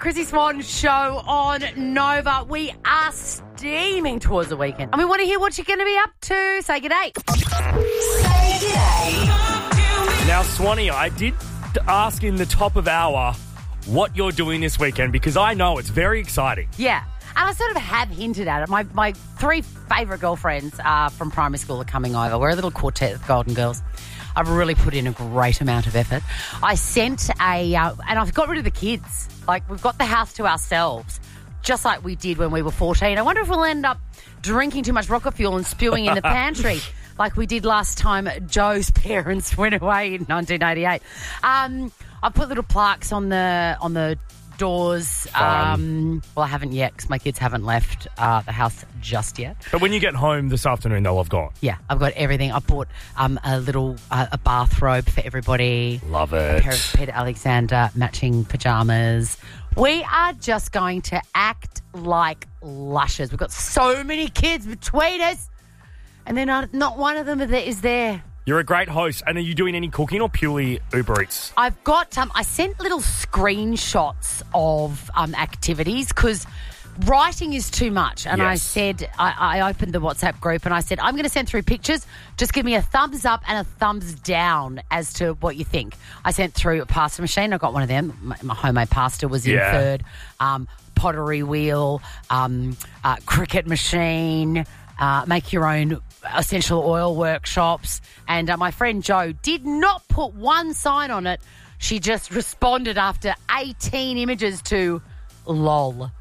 Chrissy Swan show on Nova. We are steaming towards the weekend. And we want to hear what you're going to be up to. Say g'day. Say g'day. Now, Swanee, I did ask in the top of hour what you're doing this weekend because I know it's very exciting. Yeah. And I sort of have hinted at it. My three favourite girlfriends from primary school are coming over. We're a little quartet of Golden Girls. I've really put in a great amount of effort. I sent and I've got rid of the kids. Like, we've got the house to ourselves, just like we did when we were 14. I wonder if we'll end up drinking too much rocket fuel and spewing in the pantry like we did last time Joe's parents went away in 1988. I put little plaques on the doors. Well, I haven't yet because my kids haven't left the house just yet. But when you get home this afternoon, they'll have gone. Yeah, I've got everything. I bought a little a bathrobe for everybody. Love A it. pair of Peter Alexander matching pajamas. We are just going to act like lushes. We've got so many kids between us, and then not one of them is there. You're a great host. And are you doing any cooking or purely Uber Eats? I've got I sent little screenshots of activities because writing is too much. And Yes. I said, I opened the WhatsApp group and I said, I'm going to send through pictures. Just give me a thumbs up and a thumbs down as to what you think. I sent through a pasta machine. I got one of them. My homemade pasta was in third. Pottery wheel, cricket machine, make your own essential oil workshops. And my friend Jo did not put one sign on it. She just responded after 18 images to lol.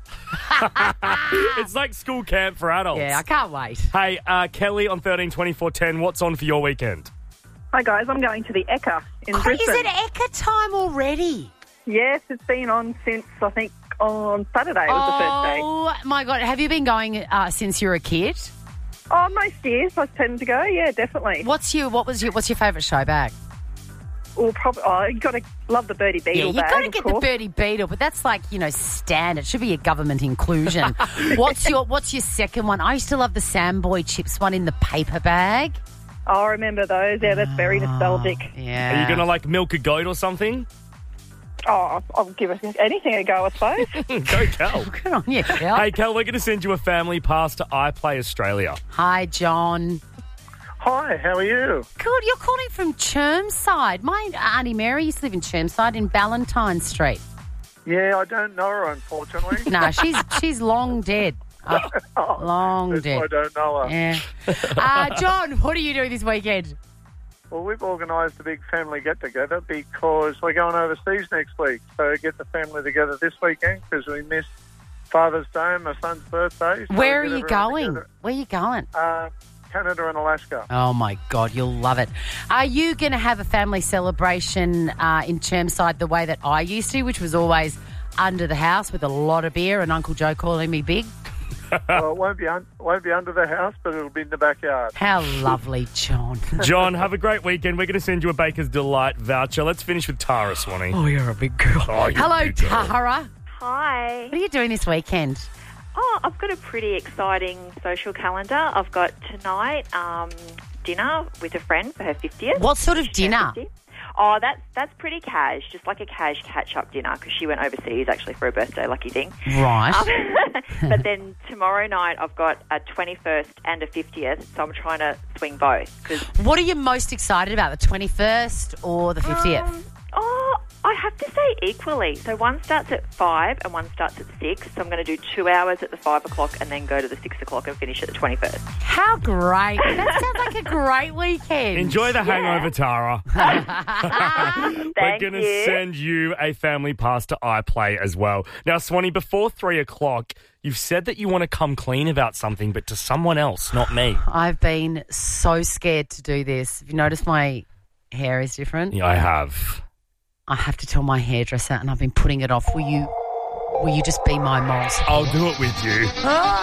It's like school camp for adults. Yeah, I can't wait. Hey, Kelly on 132410, what's on for your weekend? Hi guys, I'm going to the Ekka in Is Brisbane. it Ekka time already? Yes, it's been on since I think on Saturday was the first day. Oh my God. Have you been going since you were a kid? Oh, most years I tend to go. Yeah, definitely. What's your favourite show bag? Well, probably. Oh, you got to love the Birdie Beetle Yeah, you bag. got to of get the course. Birdie Beetle, but that's like, standard. It should be a government inclusion. What's your second one? I used to love the Samboy chips one in the paper bag. Oh, I remember those. Yeah, that's very nostalgic. Yeah. Are you going to, milk a goat or something? Oh, I'll give anything a go, I suppose. Go, Kel. Good on you, Kel. Hey, Kel, we're going to send you a family pass to iPlay Australia. Hi, John. Hi, how are you? Good. You're calling from Chermside. My Auntie Mary used to live in Chermside in Ballantyne Street. Yeah, I don't know her, unfortunately. No, she's long dead. Long That's dead. why I don't know her. Yeah. John, what are you doing this weekend? Well, we've organised a big family get-together because we're going overseas next week. So get the family together this weekend because we missed Father's Day and my son's birthday. So Where are get you everyone going? together. Where are you going? Canada and Alaska. Oh, my God, you'll love it. Are you going to have a family celebration in Chermside the way that I used to, which was always under the house with a lot of beer and Uncle Joe calling me big? Well, it won't be under the house, but it'll be in the backyard. How lovely, John. John, have a great weekend. We're going to send you a Baker's Delight voucher. Let's finish with Tara, Swanee. Oh, you're a big girl. Oh, you're a Hello, big girl. Tara. Hi. What are you doing this weekend? Oh, I've got a pretty exciting social calendar. I've got tonight dinner with a friend for her 50th. What sort of dinner? 50th. Oh, that's pretty cash, just like a cash catch-up dinner because she went overseas actually for her birthday, lucky thing. Right. But then tomorrow night I've got a 21st and a 50th, so I'm trying to swing both. Cause, What are you most excited about, the 21st or the 50th? I have to say equally. So one starts at 5 and one starts at 6. So I'm going to do 2 hours at the 5 o'clock and then go to the 6 o'clock and finish at the 21st. How great. That sounds like a great weekend. Enjoy the hangover, Tara. We're Thank going to you. send you a family pass to iPlay as well. Now, Swanee, before 3 o'clock, you've said that you want to come clean about something, but to someone else, not me. I've been so scared to do this. Have you noticed my hair is different? Yeah, I have. I have to tell my hairdresser and I've been putting it off. Will you just be my moles? I'll do it with you.